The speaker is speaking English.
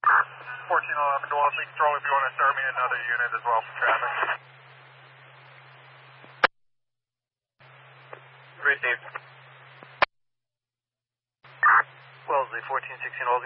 1411 to Wellesley Control, if you want to start me another unit as well for traffic. Received. Wellesley 1416 holding.